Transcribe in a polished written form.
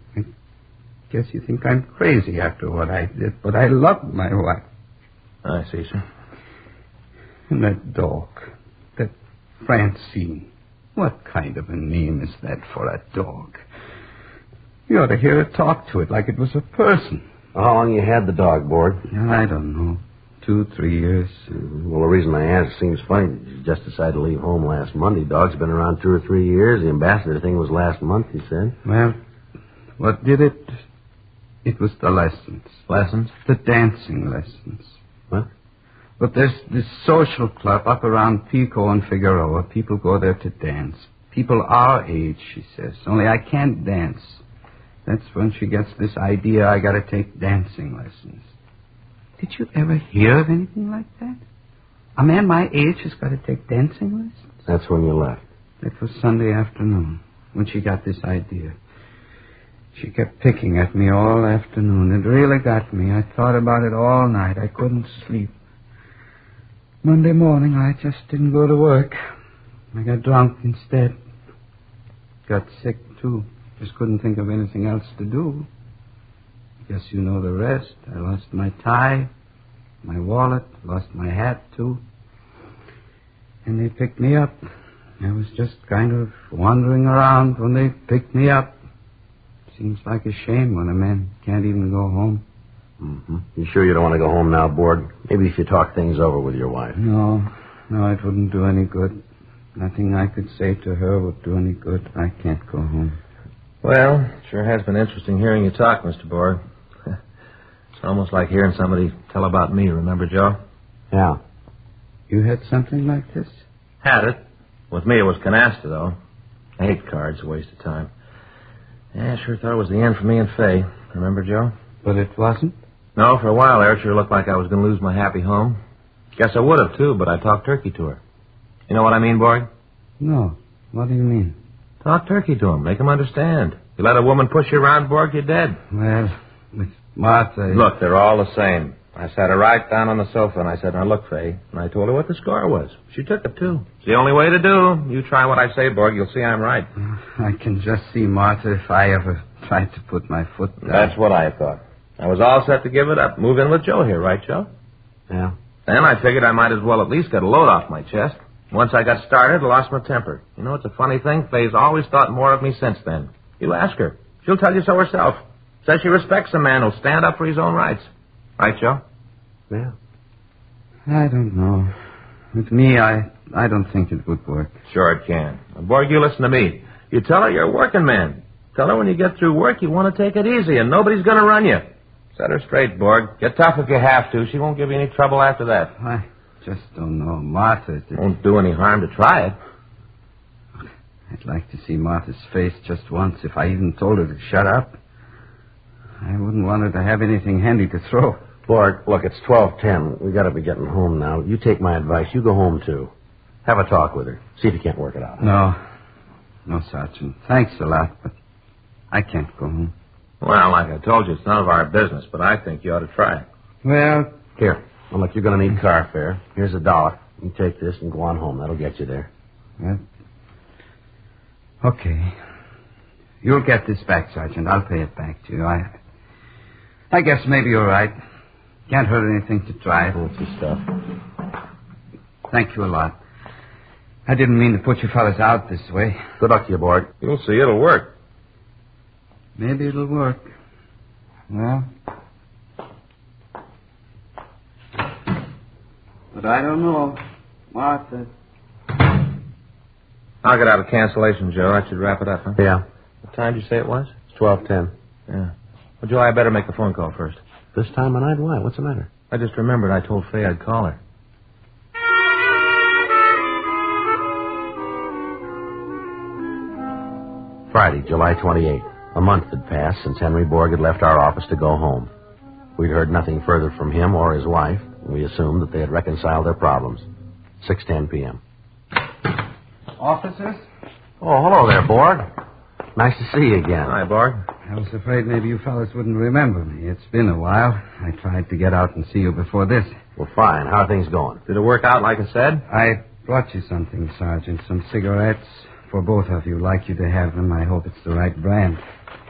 I guess you think I'm crazy after what I did, but I love my wife. I see, sir. And that dog, that Francine. What kind of a name is that for a dog? You ought to hear her talk to it like it was a person. How long you had the dog, Borg? I don't know. 2, 3 years. Well, the reason I ask seems funny. You just decided to leave home last Monday. Dog's been around 2 or 3 years. The ambassador thing was last month, he said. Well, what did it? It was the lessons. Lessons? The dancing lessons. What? But there's this social club up around Pico and Figueroa. People go there to dance. People our age, she says. Only I can't dance. That's when she gets this idea I got to take dancing lessons. Did you ever hear of anything like that? A man my age has got to take dancing lessons? That's when you left. That was Sunday afternoon, when she got this idea. She kept picking at me all afternoon. It really got me. I thought about it all night. I couldn't sleep. Monday morning, I just didn't go to work. I got drunk instead. Got sick, too. Just couldn't think of anything else to do. Guess you know the rest. I lost my tie, my wallet, lost my hat, too. And they picked me up. I was just kind of wandering around when they picked me up. Seems like a shame when a man can't even go home. Mm-hmm. You sure you don't want to go home now, Borg? Maybe if you talk things over with your wife. No, it wouldn't do any good. Nothing I could say to her would do any good. I can't go home. Well, it sure has been interesting hearing you talk, Mr. Borg. It's almost like hearing somebody tell about me, remember, Joe? Yeah. You had something like this? Had it. With me, it was canasta, though. I hate cards, a waste of time. Yeah, I sure thought it was the end for me and Fay. Remember, Joe? But it wasn't? No, for a while there, it sure looked like I was going to lose my happy home. Guess I would have, too, but I talked turkey to her. You know what I mean, Borg? No. What do you mean? Talk turkey to him. Make him understand. You let a woman push you around, Borg, you're dead. Well, with Martha... Look, they're all the same. I sat her right down on the sofa, and I said, now, look, Fay. And I told her what the score was. She took it, too. It's the only way to do. You try what I say, Borg. You'll see I'm right. I can just see Martha if I ever tried to put my foot down. That's what I thought. I was all set to give it up. Move in with Joe here, right, Joe? Yeah. Then I figured I might as well at least get a load off my chest. Once I got started, I lost my temper. You know, it's a funny thing. Fay's always thought more of me since then. You ask her. She'll tell you so herself. Says she respects a man who'll stand up for his own rights. Right, Joe? Yeah. I don't know. With me, I don't think it would work. Sure it can. Now, Borg, you listen to me. You tell her you're a working man. Tell her when you get through work, you want to take it easy, and nobody's going to run you. Set her straight, Borg. Get tough if you have to. She won't give you any trouble after that. I just don't know. Martha... Won't do any harm to try it. I'd like to see Martha's face just once if I even told her to shut up. I wouldn't want her to have anything handy to throw. Borg, look, it's 12:10. We got to be getting home now. You take my advice. You go home, too. Have a talk with her. See if you can't work it out. No, Sergeant. Thanks a lot, but I can't go home. Well, like I told you, it's none of our business, but I think you ought to try. Well... Here. Well, look, you're going to need car fare. Here's $1. You take this and go on home. That'll get you there. Well, okay. You'll get this back, Sergeant. I'll pay it back to you. I guess maybe you're right. Can't hurt anything to try it. What's the stuff? Thank you a lot. I didn't mean to put you fellas out this way. Good luck to you, Borg. You'll see, it'll work. Maybe it'll work. Well... But I don't know. Martha... I'll get out of cancellation, Joe. That should wrap it up, huh? Yeah. What time did you say it was? It's 12:10. Yeah. Well, Joe, I better make the phone call first. This time of night? Why? What's the matter? I just remembered I told Fay I'd call her. Friday, July 28th. A month had passed since Henry Borg had left our office to go home. We'd heard nothing further from him or his wife. We assumed that they had reconciled their problems. 6:10 p.m. Officers? Oh, hello there, Borg. Nice to see you again. Hi, Borg. I was afraid maybe you fellas wouldn't remember me. It's been a while. I tried to get out and see you before this. Well, fine. How are things going? Did it work out like I said? I brought you something, Sergeant. Some cigarettes for both of you. Like you to have them. I hope it's the right brand.